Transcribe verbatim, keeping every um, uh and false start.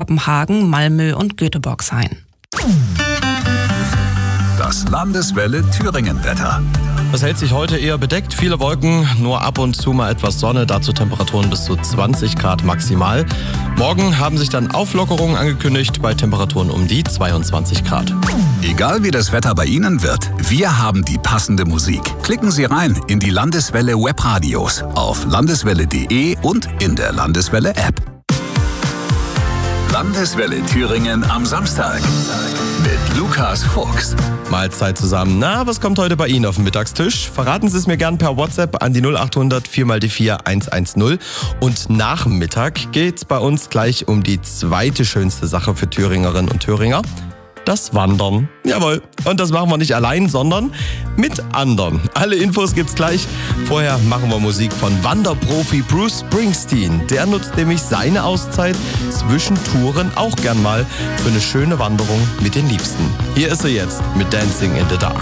Kopenhagen, Malmö und Göteborg sein. Das Landeswelle Thüringen-Wetter. Es hält sich heute eher bedeckt, viele Wolken, nur ab und zu mal etwas Sonne, dazu Temperaturen bis zu zwanzig Grad maximal. Morgen haben sich dann Auflockerungen angekündigt bei Temperaturen um die zweiundzwanzig Grad. Egal wie das Wetter bei Ihnen wird, wir haben die passende Musik. Klicken Sie rein in die Landeswelle Webradios auf landeswelle punkt de und in der Landeswelle App. Landeswelle Thüringen am Samstag mit Lukas Fuchs. Mahlzeit zusammen. Na, was kommt heute bei Ihnen auf den Mittagstisch? Verraten Sie es mir gern per WhatsApp an die null acht hundert vier mal die vier eins eins null. Und nach dem Mittag geht's bei uns gleich um die zweite schönste Sache für Thüringerinnen und Thüringer. Das Wandern. Jawohl. Und das machen wir nicht allein, sondern mit anderen. Alle Infos gibt's gleich. Vorher machen wir Musik von Wanderprofi Bruce Springsteen. Der nutzt nämlich seine Auszeit zwischen Touren auch gern mal für eine schöne Wanderung mit den Liebsten. Hier ist er jetzt mit Dancing in the Dark.